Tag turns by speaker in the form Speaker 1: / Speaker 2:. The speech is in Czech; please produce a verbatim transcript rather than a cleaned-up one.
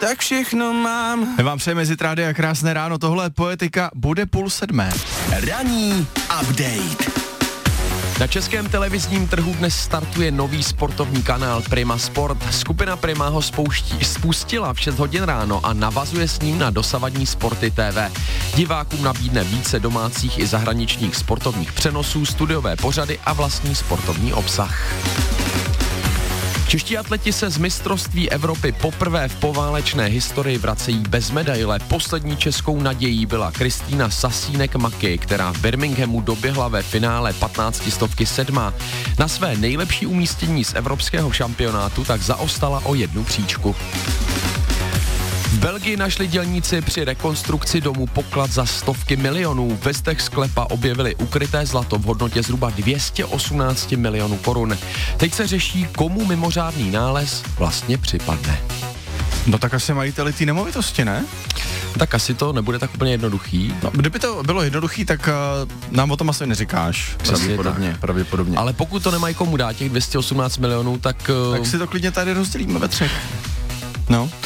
Speaker 1: tak všechno mám.
Speaker 2: My vám přejeme zítra a krásné ráno, tohle je Poetika, bude půl sedmé.
Speaker 3: Ranní update.
Speaker 4: Na českém televizním trhu dnes startuje nový sportovní kanál Prima Sport. Skupina Prima ho spouští, spustila v šest hodin ráno a navazuje s ním na dosavadní Sporty T V. Divákům nabídne více domácích i zahraničních sportovních přenosů, studiové pořady a vlastní sportovní obsah. Čeští atleti se z mistrovství Evropy poprvé v poválečné historii vracejí bez medaile. Poslední českou nadějí byla Kristýna Sasínek-Maky, která v Birminghamu doběhla ve finále patnáctistovky sedmá. Na své nejlepší umístění z evropského šampionátu tak zaostala o jednu příčku. V Belgii našli dělníci při rekonstrukci domu poklad za stovky milionů. Ve zdech sklepa objevili ukryté zlato v hodnotě zhruba dvě stě osmnáct milionů korun. Teď se řeší, komu mimořádný nález vlastně připadne.
Speaker 2: No tak asi majiteli té nemovitosti, ne?
Speaker 4: Tak asi to nebude tak úplně jednoduchý.
Speaker 2: No, kdyby to bylo jednoduchý, tak uh, nám o tom asi neříkáš. Pravděpodobně, pravděpodobně.
Speaker 4: Ale pokud to nemají komu dát, těch dvě stě osmnáct milionů, tak... Uh...
Speaker 2: Tak si to klidně tady rozdělíme ve třech. No.